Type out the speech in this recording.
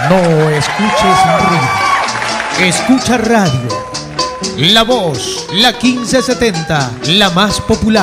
No escuches ruido. Escucha radio. La Voz, la 1570, la más popular.